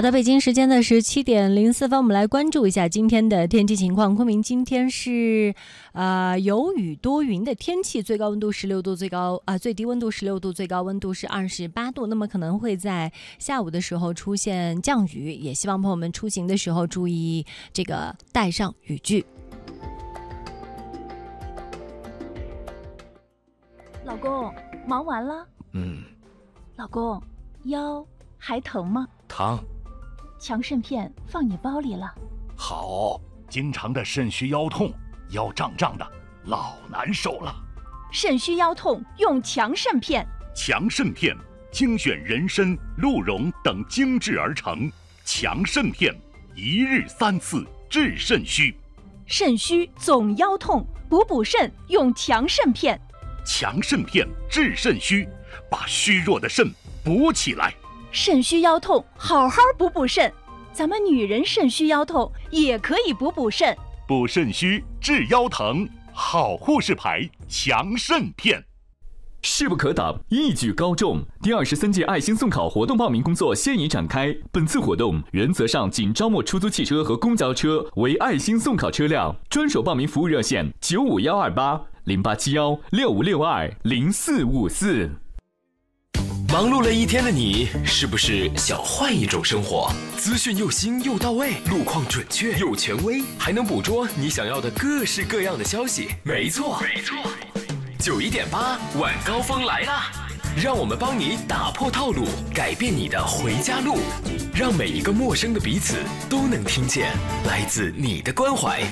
好的，北京时间的17:04，我们来关注一下今天的天气情况。昆明今天是有雨多云的天气，最高温度16度，最低温度16度，最高温度是28度。那么可能会在下午的时候出现降雨，也希望朋友们出行的时候注意这个带上雨具。 老公，忙完了？老公，腰还疼吗？ 疼。 强肾片放你包里了。 好，经常的肾虚腰痛，腰胀胀的，老难受了。 肾虚腰痛用强肾片。 强肾片精选人参、鹿茸等精制而成，强肾片一日3次治肾虚。 肾虚总腰痛，补肾用强肾片。 强肾片治肾虚，把虚弱的肾补起来。 肾虚腰痛好好补肾，咱们女人肾虚腰痛也可以补肾。 补肾虚治腰疼，好护士牌强肾片。 势不可挡，一举高中。第23届爱心送考活动报名工作现已展开。本次活动原则上仅招募出租汽车和公交车为爱心送考车辆，专属报名服务热线95128-0871-6562-0454。 忙碌了一天的你，是不是想换一种生活？资讯又新又到位，路况准确又权威，还能捕捉你想要的各式各样的消息。没错，91.8晚高峰来啦！让我们帮你打破套路，改变你的回家路，让每一个陌生的彼此都能听见来自你的关怀，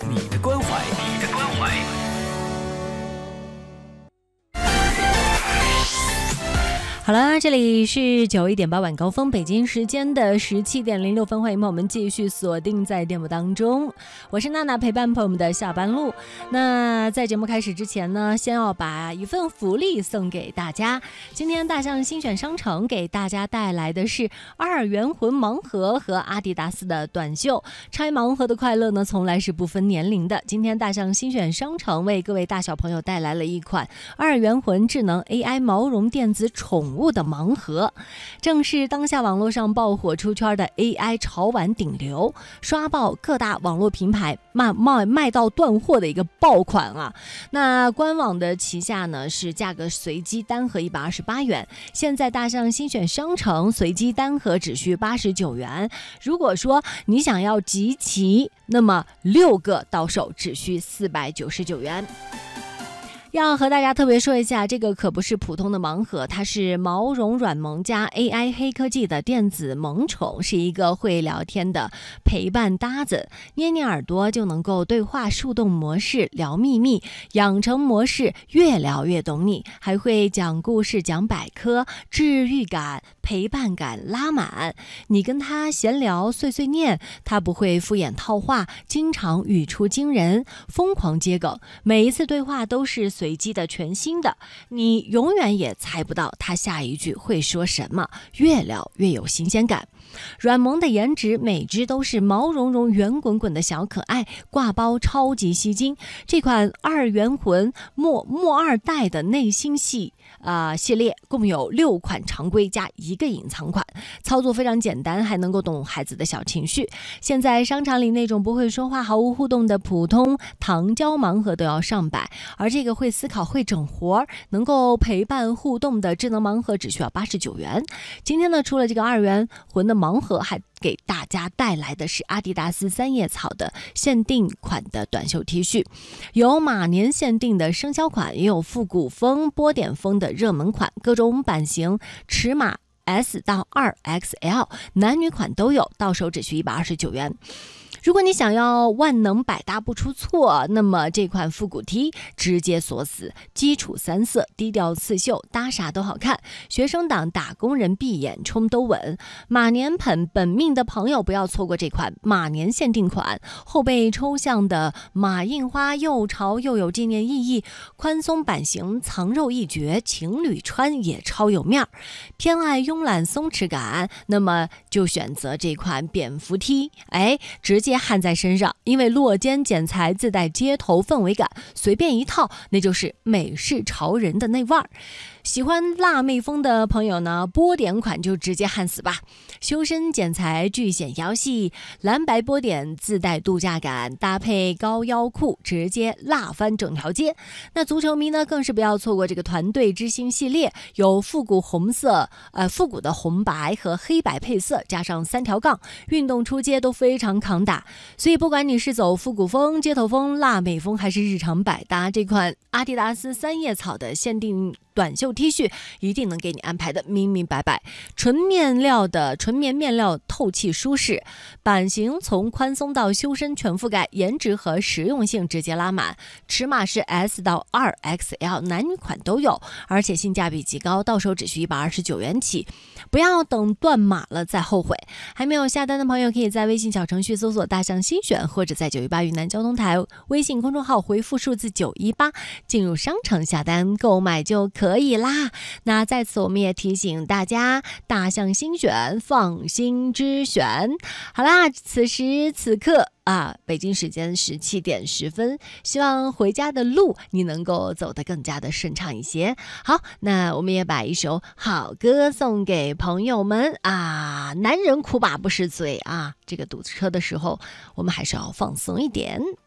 好了，这里是91.8晚高峰，北京时间的17:06，欢迎我们继续锁定在电波当中，我是娜娜，陪伴朋友们的下班路。那在节目开始之前呢，先要把一份福利送给大家。今天大象新选商城给大家带来的是2元魂盲盒和阿迪达斯的短袖。拆盲盒的快乐呢，从来是不分年龄的。今天大象新选商城为各位大小朋友带来了一款2元魂智能 AI 毛绒电子宠物的盲盒，正是当下网络上爆火出圈的 AI 潮玩顶流，刷爆各大网络平台，卖到断货的一个爆款啊！那官网的旗下呢是价格随机单盒128元，现在大象新选商城随机单盒只需89元。如果说你想要集齐，那么6个到手只需499元。要和大家特别说一下，这个可不是普通的盲盒，它是毛绒软萌加 AI 黑科技的电子萌宠，是一个会聊天的陪伴搭子，捏捏耳朵就能够对话树洞模式聊秘密，养成模式越聊越懂你，还会讲故事讲百科，治愈感陪伴感拉满。你跟他闲聊碎碎念，他不会敷衍套话，经常语出惊人，疯狂接梗，每一次对话都是随机的全新的，你永远也猜不到他下一句会说什么，越聊越有新鲜感。软萌的颜值，每只都是毛茸茸圆滚滚的小可爱，挂包超级吸睛。这款2元魂墨2代的内心系列共有6款常规加1个隐藏款，操作非常简单，还能够懂孩子的小情绪。现在商场里那种不会说话毫无互动的普通糖胶盲盒都要上百，而这个会思考会整活能够陪伴互动的智能盲盒只需要89元。今天呢，除了这个2元魂的盲盒，还给大家带来的是阿迪达斯3叶草的限定款的短袖 T 恤，有马年限定的生肖款，也有复古风波点风的热门款，各种版型尺码 S 到2XL， 男女款都有，到手只需129元。如果你想要万能百搭不出错，那么这款复古 T 直接锁死，基础3色，低调刺绣，搭啥都好看。学生党、打工人闭眼冲都稳。马年本命的朋友不要错过这款马年限定款，后背抽象的马印花又潮又有纪念意义，宽松版型藏肉一绝，情侣穿也超有面儿。偏爱慵懒松弛感，那么就选择这款蝙蝠 T， 直接接焊在身上，因为落肩剪裁自带街头氛围感，随便一套那就是美式潮人的那味儿。喜欢辣妹风的朋友呢，波点款就直接焊死吧。修身剪裁巨显腰细，蓝白波点自带度假感，搭配高腰裤，直接辣翻整条街。那足球迷呢，更是不要错过这个团队之星系列，有复古的红白和黑白配色，加上3条杠，运动出街都非常抗打。所以不管你是走复古风、街头风、辣妹风，还是日常百搭，这款阿迪达斯3叶草的限定短袖 T 恤一定能给你安排的明明白白。纯棉面料透气舒适，版型从宽松到修身全覆盖，颜值和实用性直接拉满。尺码是 S 到 2XL， 男女款都有，而且性价比极高，到手只需129元起。不要等断码了再后悔。还没有下单的朋友，可以在微信小程序搜索大象新选，或者在918云南交通台微信公众号回复数字918进入商城下单购买就可以啦。那在此我们也提醒大家，大象新选，放心之选。好啦，此时此刻北京时间17点10分，希望回家的路你能够走得更加的顺畅一些。好，那我们也把一首好歌送给朋友们男人苦把不是罪这个堵车的时候我们还是要放松一点。